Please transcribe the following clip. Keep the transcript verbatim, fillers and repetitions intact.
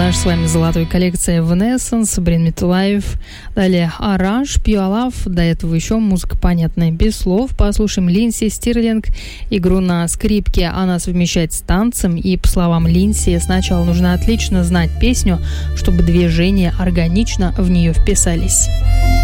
Наш с вами золотой коллекция Evanescence, Bring Me to Life. Далее Араш, Pure Love. До этого еще музыка понятная без слов. Послушаем Линдси Стирлинг. Игру на скрипке она совмещает с танцем. И по словам Линдси, сначала нужно отлично знать песню, чтобы движения органично в нее вписались.